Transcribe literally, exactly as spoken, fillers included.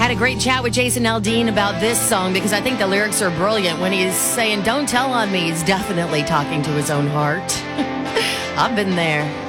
Had a great chat with Jason Aldean about this song because I think the lyrics are brilliant. When he's saying, "Don't tell on me," he's definitely talking to his own heart. I've been there.